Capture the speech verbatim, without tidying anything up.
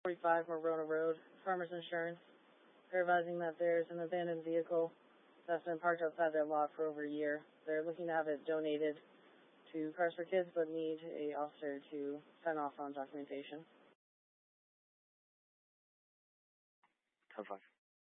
forty-five Morona Road, Farmers Insurance. They're advising that there's an abandoned vehicle that's been parked outside their lot for over a year. They're looking to have it donated to Cars for Kids, but need a officer to sign off on documentation. ten five.